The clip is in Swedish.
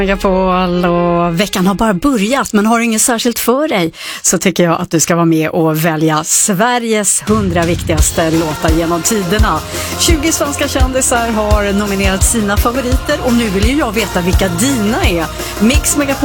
Megapol och veckan har bara börjat, men har du inget särskilt för dig så tycker jag att du ska vara med och välja Sveriges 100 viktigaste låtar genom tiderna. 20 svenska kändisar har nominerat sina favoriter och nu vill ju jag veta vilka dina är. Mix Megapol